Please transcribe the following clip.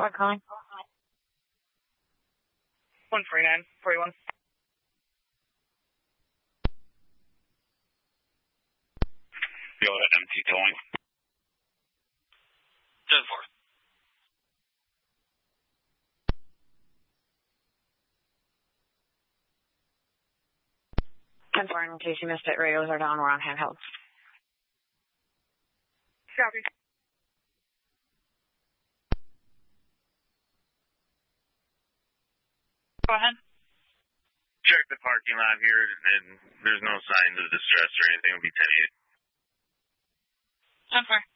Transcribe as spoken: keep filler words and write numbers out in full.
squad calling. one forty-nine, forty-one. Yoda, M T towing. ten four. ten four, in case you missed it, radios are down, we're on handhelds. Copy. Go ahead. Check the parking lot here, and there's no signs of distress or anything. It'll be ten eight. ten four.